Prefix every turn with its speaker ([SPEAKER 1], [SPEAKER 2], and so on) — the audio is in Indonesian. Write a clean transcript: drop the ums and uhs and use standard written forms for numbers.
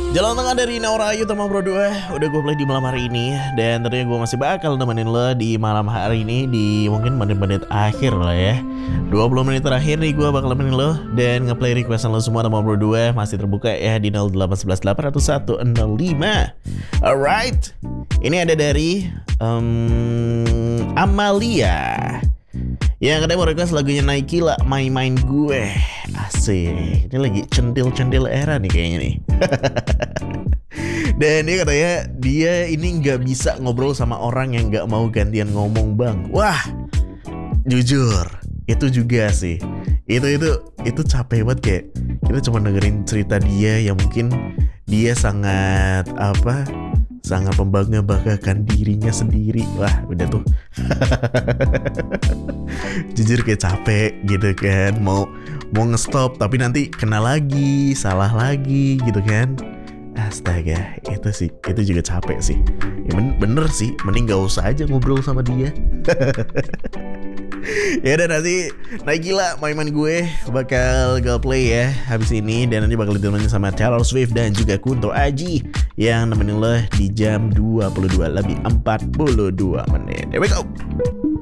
[SPEAKER 1] Jalan tengah dari Naura Ayu sama Bro 2 udah gue play di malam hari ini. Dan tentunya gue masih bakal nemenin lo di malam hari ini, di mungkin menit-menit akhir lah ya. 20 menit terakhir nih gue bakal nemenin lo. Dan ngeplay requestan lo semua sama Bro 2 masih terbuka ya di 0811 801 105. Alright, ini ada dari Amalia yang katanya mau request lagunya Nike lah, main-main gue. Asik, ini lagi centil-centil era nih kayaknya nih. Dan dia katanya dia ini gak bisa ngobrol sama orang yang gak mau gantian ngomong bang. Wah, jujur itu juga sih. Itu capek banget, kayak kita cuma dengerin cerita dia yang mungkin dia sangat sangat membangga-banggakan dirinya sendiri. Wah udah tuh. Jujur kayak capek gitu kan. Mau nge-stop tapi nanti kena lagi, salah lagi gitu kan. Astaga, itu juga capek sih. Ya bener sih, mending gak usah aja ngobrol sama dia. Ya udah, nanti naik gila main-main gue bakal play ya habis ini. Dan nanti bakal ditemenin sama Taylor Swift dan juga Kunto Aji yang nemenin lo di jam 22 lebih 42 menit. Here we go.